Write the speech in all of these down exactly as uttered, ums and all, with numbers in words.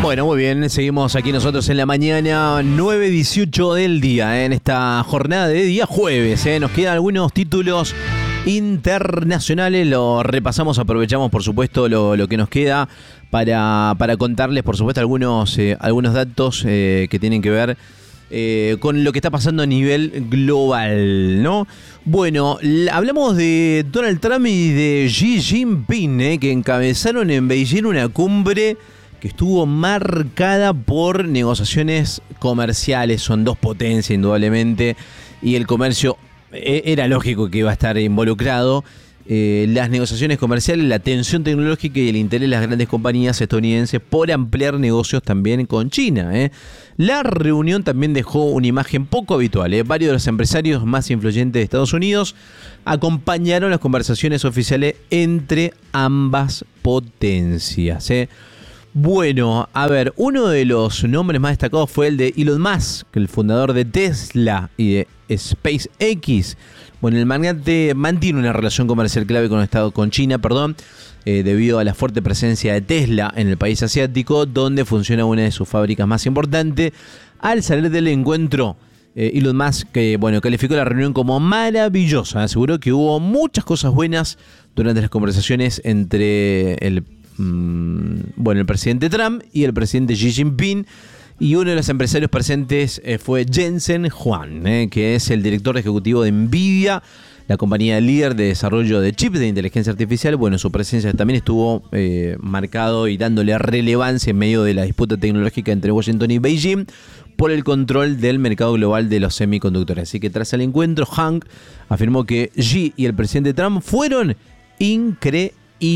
Bueno, muy bien, seguimos aquí nosotros en la mañana, nueve dieciocho del día, ¿eh? En esta jornada de día jueves. ¿eh? Nos quedan algunos títulos internacionales, lo repasamos, aprovechamos por supuesto lo, lo que nos queda para, para contarles por supuesto algunos, eh, algunos datos eh, que tienen que ver eh, con lo que está pasando a nivel global, ¿no? Bueno, hablamos de Donald Trump y de Xi Jinping, ¿eh? que encabezaron en Beijing una cumbre que estuvo marcada por negociaciones comerciales. Son dos potencias indudablemente y el comercio era lógico que iba a estar involucrado. Eh, las negociaciones comerciales, la tensión tecnológica y el interés de las grandes compañías estadounidenses por ampliar negocios también con China. ¿eh? La reunión también dejó una imagen poco habitual. ¿eh? Varios de los empresarios más influyentes de Estados Unidos acompañaron las conversaciones oficiales entre ambas potencias. ¿eh? Bueno, a ver, uno de los nombres más destacados fue el de Elon Musk, el fundador de Tesla y de SpaceX. Bueno, el magnate mantiene una relación comercial clave con el Estado, con China, perdón, eh, debido a la fuerte presencia de Tesla en el país asiático, donde funciona una de sus fábricas más importantes. Al salir del encuentro, eh, Elon Musk, que, bueno, calificó la reunión como maravillosa. Aseguró que hubo muchas cosas buenas durante las conversaciones entre el bueno, el presidente Trump y el presidente Xi Jinping, y uno de los empresarios presentes eh, fue Jensen Huang, eh, que es el director ejecutivo de Nvidia, la compañía líder de desarrollo de chips de inteligencia artificial. Bueno, su presencia también estuvo eh, marcado y dándole relevancia en medio de la disputa tecnológica entre Washington y Beijing por el control del mercado global de los semiconductores. Así que tras el encuentro, Huang afirmó que Xi y el presidente Trump fueron increíbles.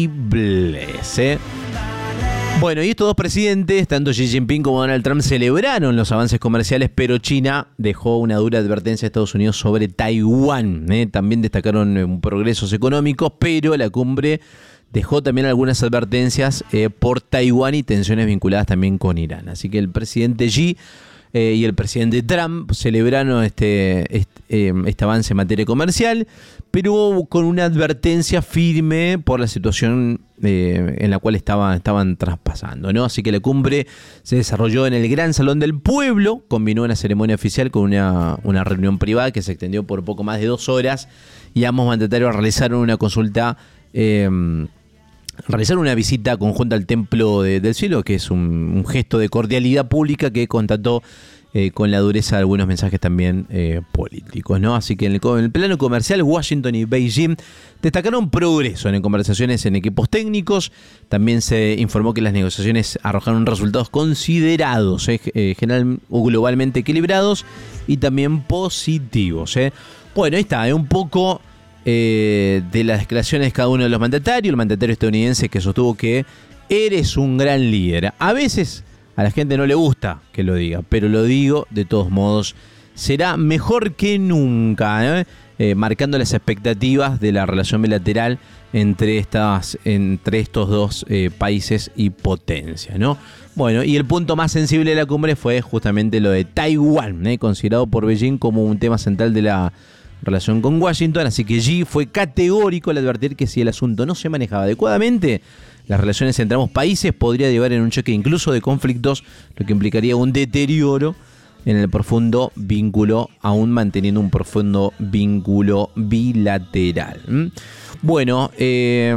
¿eh? Bueno, y estos dos presidentes, tanto Xi Jinping como Donald Trump, celebraron los avances comerciales, pero China dejó una dura advertencia a Estados Unidos sobre Taiwán. ¿eh? También destacaron eh, progresos económicos, pero la cumbre dejó también algunas advertencias eh, por Taiwán y tensiones vinculadas también con Irán. Así que el presidente Xi eh, y el presidente Trump celebraron este, este, eh, este avance en materia comercial, pero con una advertencia firme por la situación eh, en la cual estaba, estaban traspasando, ¿no? Así que la cumbre se desarrolló en el Gran Salón del Pueblo, combinó una ceremonia oficial con una, una reunión privada que se extendió por poco más de dos horas, y ambos mandatarios realizaron una consulta, eh, realizaron una visita conjunta al Templo de, del Cielo, que es un, un gesto de cordialidad pública que constató Eh, con la dureza de algunos mensajes también eh, políticos, ¿no? Así que en el, en el plano comercial, Washington y Beijing destacaron progreso en conversaciones en equipos técnicos. También se informó que las negociaciones arrojaron resultados considerados, eh, eh, general o globalmente equilibrados y también positivos. Eh. Bueno, ahí está, eh, un poco eh, de las declaraciones de cada uno de los mandatarios. El mandatario estadounidense que sostuvo que eres un gran líder. A veces a la gente no le gusta que lo diga, pero lo digo de todos modos. Será mejor que nunca, ¿eh? Eh, marcando las expectativas de la relación bilateral entre, estas, entre estos dos eh, países y potencias, ¿no? Bueno, y el punto más sensible de la cumbre fue justamente lo de Taiwán, ¿eh? considerado por Beijing como un tema central de la relación con Washington. Así que Xi fue categórico al advertir que si el asunto no se manejaba adecuadamente, las relaciones entre ambos países podría llevar en un choque incluso de conflictos, lo que implicaría un deterioro en el profundo vínculo, aún manteniendo un profundo vínculo bilateral. ¿Mm? Bueno, eh,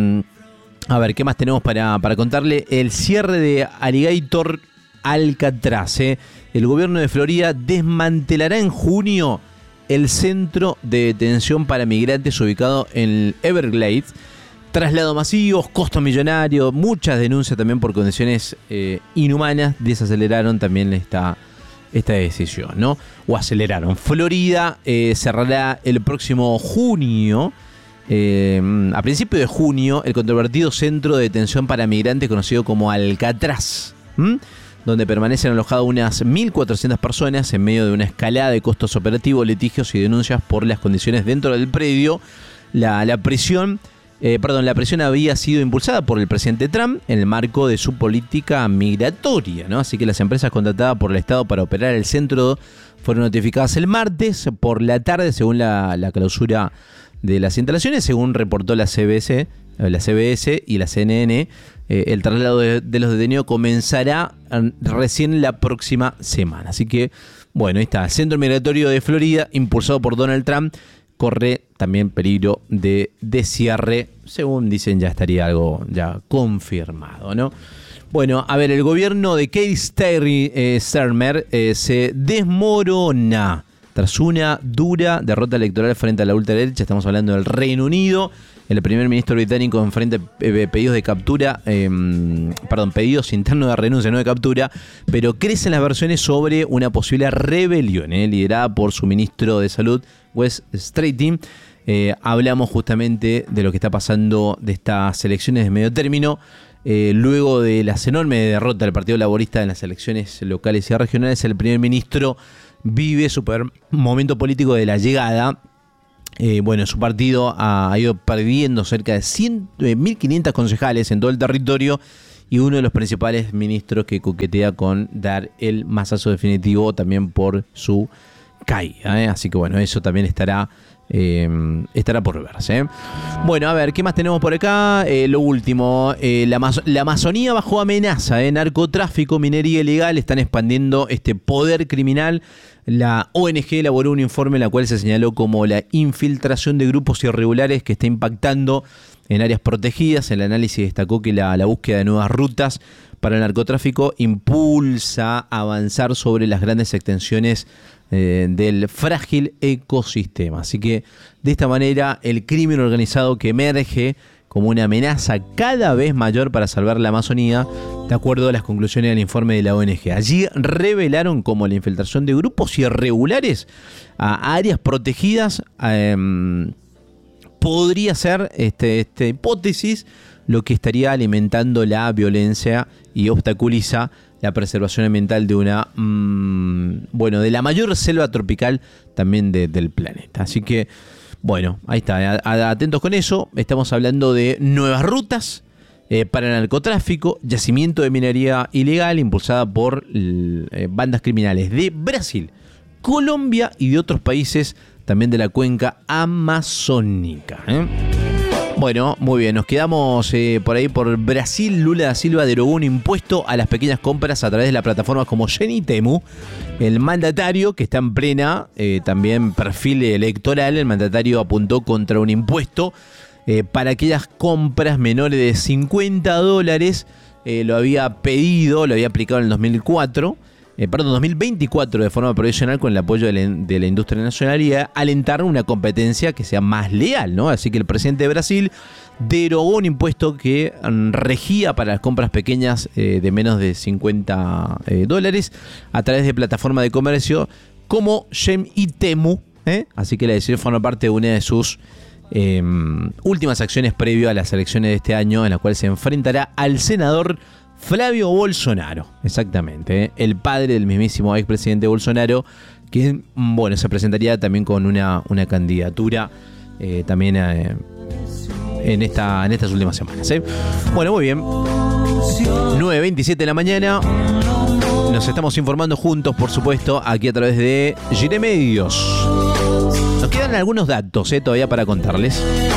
a ver, ¿qué más tenemos para, para contarle? El cierre de Alligator Alcatraz. ¿eh? El gobierno de Florida desmantelará en junio el centro de detención para migrantes ubicado en Everglades. Traslado masivos, costos millonarios, muchas denuncias también por condiciones eh, inhumanas desaceleraron también esta, esta decisión, ¿no? O aceleraron. Florida eh, cerrará el próximo junio, eh, a principios de junio, el controvertido centro de detención para migrantes conocido como Alcatraz, ¿m? donde permanecen alojadas unas mil cuatrocientas personas en medio de una escalada de costos operativos, litigios y denuncias por las condiciones dentro del predio. La, la prisión... Eh, perdón, la presión había sido impulsada por el presidente Trump en el marco de su política migratoria, ¿no? Así que las empresas contratadas por el Estado para operar el centro fueron notificadas el martes por la tarde, según la, la clausura de las instalaciones, según reportó la C B S, la C B S y la C N N. Eh, el traslado de, de los detenidos comenzará recién la próxima semana. Así que, bueno, ahí está. El Centro Migratorio de Florida, impulsado por Donald Trump, corre también peligro de, de cierre. Según dicen, ya estaría algo ya confirmado, ¿no? Bueno, a ver, el gobierno de Keir eh, Starmer eh, se desmorona tras una dura derrota electoral frente a la ultraderecha. Estamos hablando del Reino Unido. El primer ministro británico enfrenta eh, pedidos de captura, eh, perdón, pedidos internos de renuncia, no de captura, pero crecen las versiones sobre una posible rebelión, eh, liderada por su ministro de Salud, Wes Streeting. Eh, hablamos justamente de lo que está pasando de estas elecciones de medio término, eh, luego de las enormes derrotas del Partido Laborista en las elecciones locales y regionales. El primer ministro vive su peor momento político de la llegada. Eh, bueno, su partido ha, ha ido perdiendo cerca de cien, eh, mil quinientos concejales en todo el territorio, y uno de los principales ministros que coquetea con dar el mazazo definitivo también por su caída, ¿eh? Así que bueno, eso también estará eh, estará por verse, ¿eh? Bueno, a ver, ¿qué más tenemos por acá? Eh, lo último, eh, la, Amaz- la Amazonía bajo amenaza, ¿eh? Narcotráfico, minería ilegal, están expandiendo este poder criminal. La O N G elaboró un informe en el cual se señaló como la infiltración de grupos irregulares que está impactando en áreas protegidas. El análisis destacó que la, la búsqueda de nuevas rutas para el narcotráfico impulsa avanzar sobre las grandes extensiones eh, del frágil ecosistema. Así que de esta manera el crimen organizado, que emerge como una amenaza cada vez mayor para salvar la Amazonía, de acuerdo a las conclusiones del informe de la O N G. Allí revelaron como la infiltración de grupos irregulares a áreas protegidas eh, podría ser, este, esta hipótesis, lo que estaría alimentando la violencia y obstaculiza la preservación ambiental de una, mmm, bueno, de la mayor selva tropical también de, del planeta. Así que, bueno, ahí está, atentos con eso. Estamos hablando de nuevas rutas eh, para el narcotráfico, yacimiento de minería ilegal impulsada por eh, bandas criminales de Brasil, Colombia y de otros países también de la cuenca amazónica, ¿eh? Bueno, muy bien, nos quedamos eh, por ahí por Brasil. Lula da Silva derogó un impuesto a las pequeñas compras a través de las plataformas como Shein y Temu. El mandatario, que está en plena eh, también perfil electoral, el mandatario apuntó contra un impuesto eh, para aquellas compras menores de cincuenta dólares. Eh, lo había pedido, lo había aplicado en el dos mil cuatro. Eh, perdón, dos mil veinticuatro de forma provisional con el apoyo de la, de la industria nacional, y a alentar una competencia que sea más leal, ¿no? Así que el presidente de Brasil derogó un impuesto que um, regía para las compras pequeñas eh, de menos de cincuenta eh, dólares a través de plataformas de comercio como Shein y Temu, ¿eh? Así que la decisión forma parte de una de sus eh, últimas acciones previo a las elecciones de este año, en la cual se enfrentará al senador Flavio Bolsonaro, exactamente, ¿eh? El padre del mismísimo expresidente Bolsonaro, que, bueno, se presentaría también con una, una candidatura eh, también eh, en, esta, en estas últimas semanas, ¿eh? Bueno, muy bien, nueve veintisiete de la mañana, nos estamos informando juntos, por supuesto, aquí a través de Gire Medios. Nos quedan algunos datos eh, todavía para contarles.